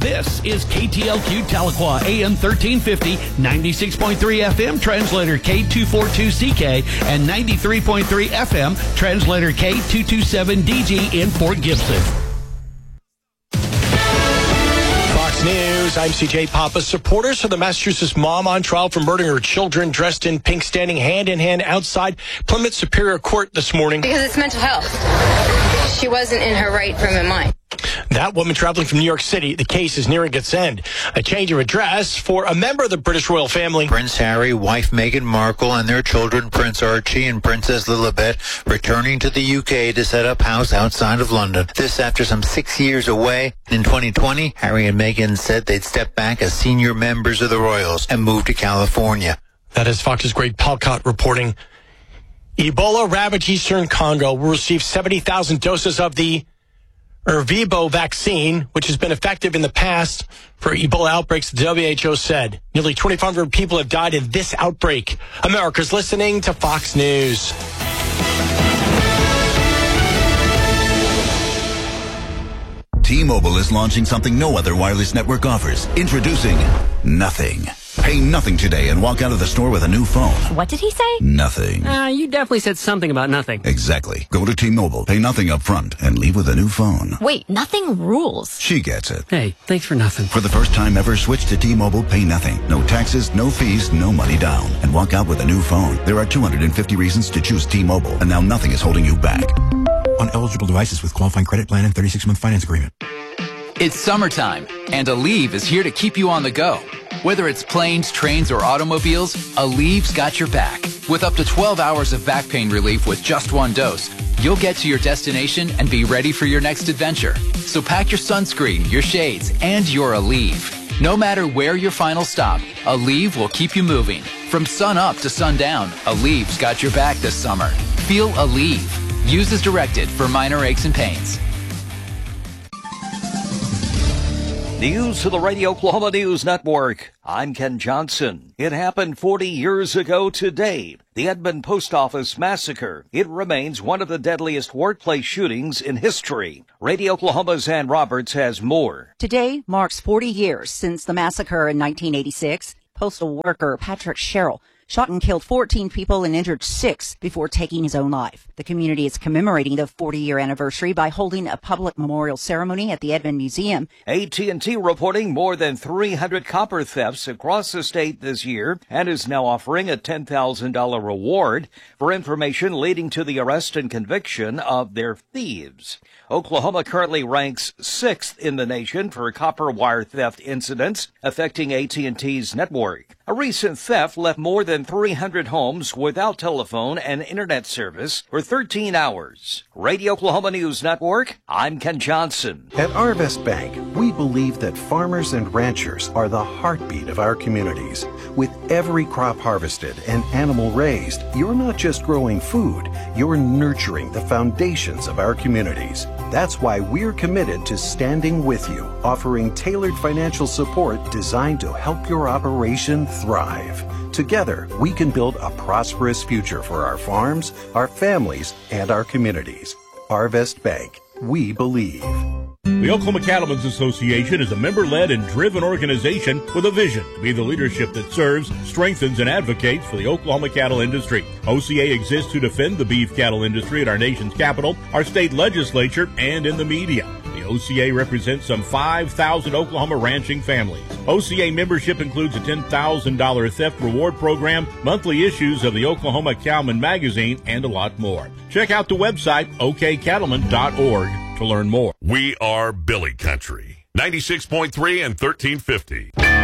This is KTLQ Tahlequah, AM 1350, 96.3 FM, translator K242CK, and 93.3 FM, translator K227DG in Fort Gibson. Fox News, I'm CJ Papa. Supporters of the Massachusetts mom on trial for murdering her children dressed in pink standing hand in hand outside Plymouth Superior Court this morning. Because it's mental health. She wasn't in her right frame of mind. That woman traveling from New York City, the case is nearing its end. A change of address for a member of the British royal family. Prince Harry, wife Meghan Markle, and their children, Prince Archie and Princess Lilibet, returning to the UK to set up house outside of London. This after some 6 years away. In 2020, Harry and Meghan said they'd step back as senior members of the royals and move to California. That is Fox's Greg Palcott reporting. Ebola-ravaged Eastern Congo will receive 70,000 doses of the Ervebo vaccine, which has been effective in the past for Ebola outbreaks, the WHO said. Nearly 2,500 people have died in this outbreak. America's listening to Fox News. T-Mobile is launching something no other wireless network offers. Introducing Nothing. Pay nothing today and walk out of the store with a new phone. What did he say? Nothing. You definitely said something about nothing. Exactly. Go to T-Mobile, pay nothing up front, and leave with a new phone. Wait, nothing rules. She gets it. Hey, thanks for nothing. For the first time ever, switch to T-Mobile, pay nothing. No taxes, no fees, no money down. And walk out with a new phone. There are 250 reasons to choose T-Mobile, and now nothing is holding you back. On eligible devices with qualifying credit plan and 36-month finance agreement. It's summertime, and Aleve is here to keep you on the go. Whether it's planes, trains, or automobiles, Aleve's got your back. With up to 12 hours of back pain relief with just one dose, you'll get to your destination and be ready for your next adventure. So pack your sunscreen, your shades, and your Aleve. No matter where your final stop, Aleve will keep you moving. From sun up to sundown, Aleve's got your back this summer. Feel Aleve. Use as directed for minor aches and pains. News to the Radio Oklahoma News Network. I'm Ken Johnson. It happened 40 years ago today. The Edmond Post Office Massacre. It remains one of the deadliest workplace shootings in history. Radio Oklahoma's Ann Roberts has more. Today marks 40 years since the massacre in 1986. Postal worker Patrick Sherrill shot and killed 14 people and injured 6 before taking his own life. The community is commemorating the 40-year anniversary by holding a public memorial ceremony at the Edmond Museum. AT&T reporting more than 300 copper thefts across the state this year and is now offering a $10,000 reward for information leading to the arrest and conviction of their thieves. Oklahoma currently ranks 6th in the nation for copper wire theft incidents affecting AT&T's network. A recent theft left more than 300 homes without telephone and internet service for 13 hours. Radio Oklahoma News Network, I'm Ken Johnson. At Arvest Bank, we believe that farmers and ranchers are the heartbeat of our communities. With every crop harvested and animal raised, you're not just growing food, you're nurturing the foundations of our communities. That's why we're committed to standing with you, offering tailored financial support designed to help your operation thrive. Together, we can build a prosperous future for our farms, our families, and our communities. Arvest Bank. We believe. The Oklahoma Cattlemen's Association is a member-led and driven organization with a vision to be the leadership that serves, strengthens, and advocates for the Oklahoma cattle industry. OCA exists to defend the beef cattle industry at our nation's capital, our state legislature, and in the media. The OCA represents some 5,000 Oklahoma ranching families. OCA membership includes a $10,000 theft reward program, monthly issues of the Oklahoma Cowman magazine, and a lot more. Check out the website, okcattlemen.org, to learn more. We are Billy Country, 96.3 and 1350.